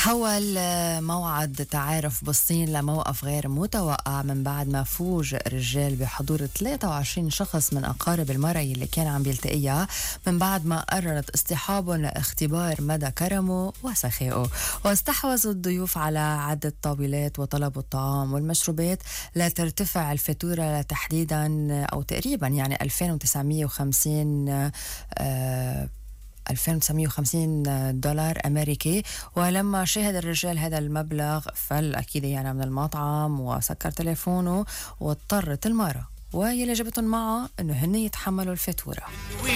تحول موعد تعارف بالصين لموقف غير متوقع من بعد ما فوجئ رجال بحضور 23 شخص من أقارب المرأة اللي كان عم بيلتقيها من بعد ما قررت اصطحابهم لاختبار مدى كرمه وسخائه. واستحوذوا الضيوف على عدة طاولات وطلبوا الطعام والمشروبات لترتفع الفاتورة تحديدا أو تقريبا يعني 2950 دولار أمريكي. ولما شاهد الرجال هذا المبلغ فل أكيد يعني من المطعم وسكر تليفونه، واضطرت المرأة ويلي جبتهم معه إنه هن يتحملوا الفاتورة.